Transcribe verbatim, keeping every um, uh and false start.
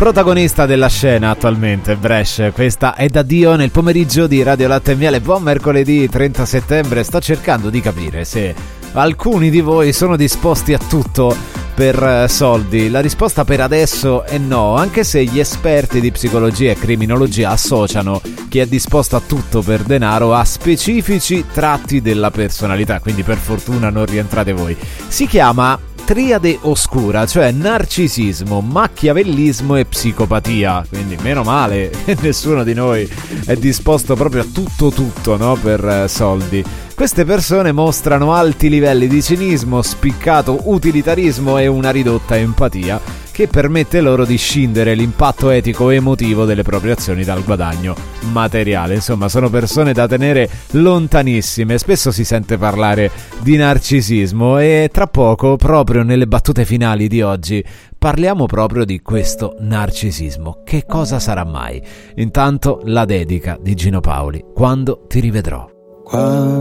protagonista della scena attualmente, Brescia. Questa è Da Dio nel pomeriggio di Radio Latte e Miele. Buon mercoledì trenta settembre. Sto cercando di capire se alcuni di voi sono disposti a tutto per soldi. La risposta per adesso è no, anche se gli esperti di psicologia e criminologia associano chi è disposto a tutto per denaro a specifici tratti della personalità, quindi per fortuna non rientrate voi. Si chiama triade oscura, cioè narcisismo, machiavellismo e psicopatia, quindi meno male che nessuno di noi è disposto proprio a tutto tutto, no, per soldi. Queste persone mostrano alti livelli di cinismo, spiccato utilitarismo e una ridotta empatia che permette loro di scindere l'impatto etico e emotivo delle proprie azioni dal guadagno materiale. Insomma, sono persone da tenere lontanissime. Spesso si sente parlare di narcisismo e tra poco, proprio nelle battute finali di oggi, parliamo proprio di questo narcisismo. Che cosa sarà mai? Intanto la dedica di Gino Paoli, Quando ti rivedrò. Quando